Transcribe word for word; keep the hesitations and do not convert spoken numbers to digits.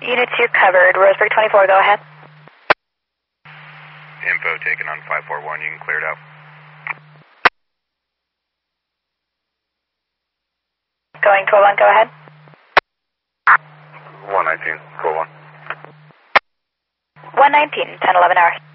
Unit two covered. Roseburg twenty-four, go ahead. Info taken on five four one, you can clear it out. Going twelve one, go ahead. one nineteen, call one. one nineteen, ten eleven hours.